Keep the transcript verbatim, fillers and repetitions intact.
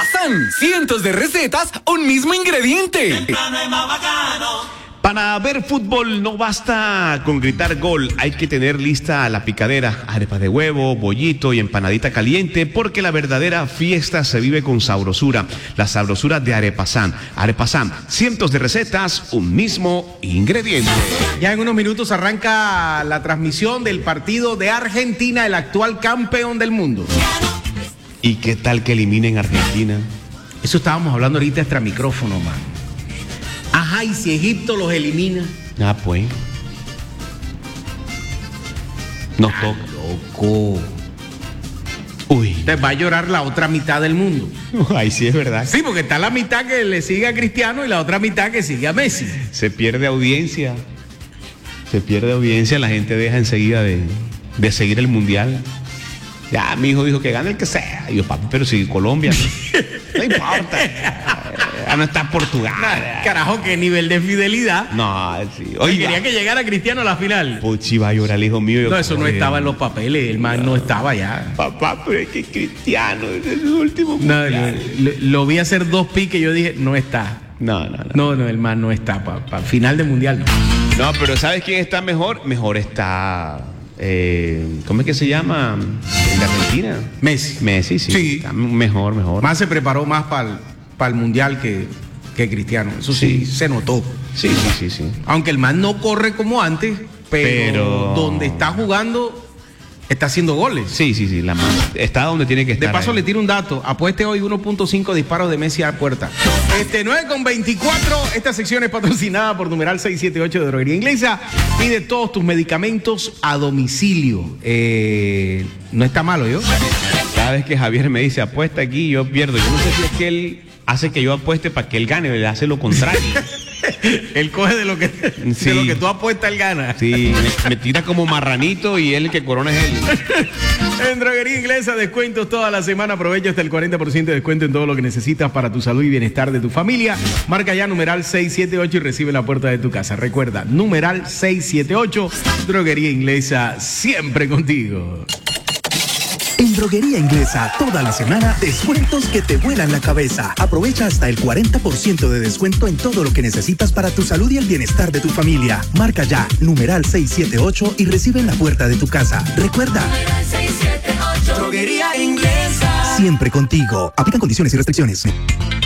Arepazán, cientos de recetas, un mismo ingrediente. Temprano es más bacano. Para ver fútbol no basta con gritar gol, hay que tener lista la picadera, arepa de huevo, bollito y empanadita caliente, porque la verdadera fiesta se vive con sabrosura, la sabrosura de Arepazán. Arepazán, cientos de recetas, un mismo ingrediente. Ya en unos minutos arranca la transmisión del partido de Argentina, el actual campeón del mundo. ¿Y qué tal que eliminen a Argentina? Eso estábamos hablando ahorita extra micrófono, man. Ajá, y si Egipto los elimina. Ah, pues. Nos Ah, toca. loco. Uy. Entonces va a llorar la otra mitad del mundo. Ahí sí es verdad. Sí, porque está la mitad que le sigue a Cristiano y la otra mitad que sigue a Messi. Se pierde audiencia. Se pierde audiencia, la gente deja enseguida de, de seguir el mundial. Ya, mi hijo dijo que gane el que sea. Y yo, papi, pero si Colombia, no, no importa. Ya no está Portugal. Carajo, qué nivel de fidelidad. No, sí. Oye, Oiga, quería que llegara Cristiano a la final. Puchi, va a llorar el hijo mío. Yo, No, eso no oye, estaba en los papeles, el man no estaba ya. Papá, pero es que Cristiano es el último No, mundial. lo, lo vi hacer dos piques y yo dije, no está. No, no, no. No, no, el man no está para final de mundial. No. No, pero ¿sabes quién está mejor? Mejor está... Eh, ¿Cómo es que se llama? ¿El de Argentina? Messi. Messi, sí. Sí. Está mejor, mejor. Más se preparó más para el mundial que, que Cristiano. Eso sí, Sí. se notó. Sí, sí, sí, sí. Aunque el man no corre como antes, pero, Pero- donde está jugando, está haciendo goles. Sí, sí, sí. La mano está donde tiene que De estar. paso ahí. le tiro un dato. Apueste hoy uno punto cinco disparos de Messi a puerta. Este nueve con veinticuatro. Esta sección es patrocinada por numeral seiscientos setenta y ocho de Droguería Inglesa. Pide todos tus medicamentos a domicilio. Eh, no está malo, ¿yo? Cada vez que Javier me dice apuesta aquí, yo pierdo. Yo no sé si es que él hace que yo apueste para que él gane, él hace lo contrario. Él coge de lo que, Sí. de lo que tú apuestas, él gana. Sí, me, me tira como marranito y él el que corona es él. En Droguería Inglesa, descuentos toda la semana. Aprovecha hasta el cuarenta por ciento de descuento en todo lo que necesitas para tu salud y bienestar de tu familia. Marca ya numeral seiscientos setenta y ocho y recibe en la puerta de tu casa. Recuerda, numeral seiscientos setenta y ocho, Droguería Inglesa, siempre contigo. En Droguería Inglesa, toda la semana, descuentos que te vuelan la cabeza. Aprovecha hasta el cuarenta por ciento de descuento en todo lo que necesitas para tu salud y el bienestar de tu familia. Marca ya, numeral seiscientos setenta y ocho y recibe en la puerta de tu casa. Recuerda, Droguería Inglesa. siempre contigo. Aplican condiciones y restricciones.